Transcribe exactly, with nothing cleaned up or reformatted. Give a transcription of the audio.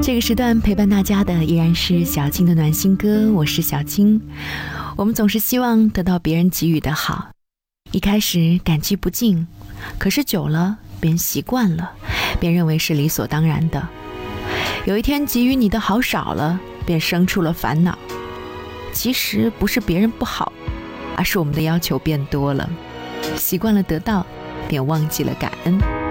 这个时段陪伴大家的依然是小青的暖心歌，我是小青。我们总是希望得到别人给予的好，一开始感激不尽，可是久了便习惯了，便认为是理所当然的。有一天给予你的好少了，便生出了烦恼。其实不是别人不好，而是我们的要求变多了，习惯了得到，便忘记了感恩。